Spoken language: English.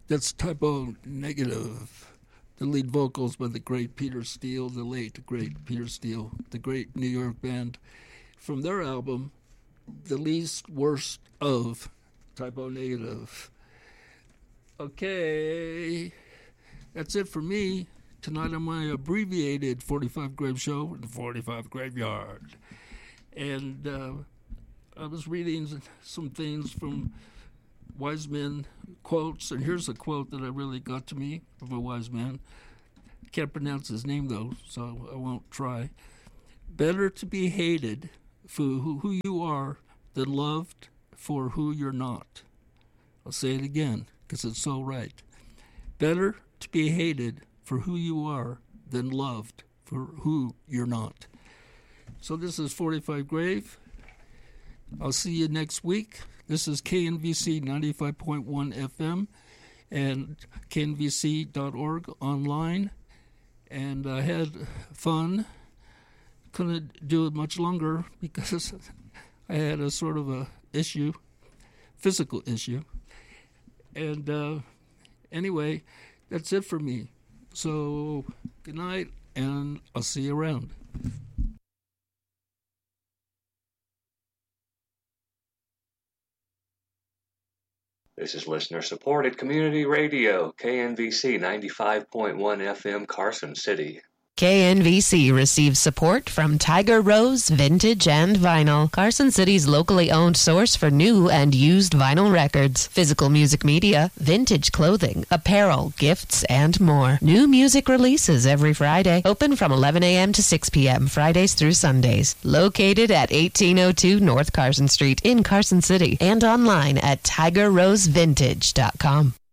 That's Typo Negative. The lead vocals by the great Peter Steele, the late great Peter Steele, the great New York band. From their album, The Least Worst of Typo Negative. Okay, that's it for me. Tonight on my abbreviated 45 Grave Show in the 45 Graveyard. And I was reading some things from wise men quotes, and here's a quote that I really got to me from a wise man. Can't pronounce his name, though, so I won't try. Better to be hated for who you are than loved for who you're not. I'll say it again, because it's so right. Better to be hated for who you are than loved for who you're not. So this is 45 Grave. I'll see you next week. This is KNVC 95.1 FM and knvc.org online. And I had fun. Couldn't do it much longer because I had a sort of a issue, physical issue. And anyway, that's it for me. So good night, and I'll see you around. This is listener-supported community radio, KNVC 95.1 FM, Carson City. KNVC receives support from Tiger Rose Vintage and Vinyl, Carson City's locally owned source for new and used vinyl records, physical music media, vintage clothing, apparel, gifts, and more. New music releases every Friday, open from 11 a.m. to 6 p.m., Fridays through Sundays. Located at 1802 North Carson Street in Carson City and online at tigerrosevintage.com.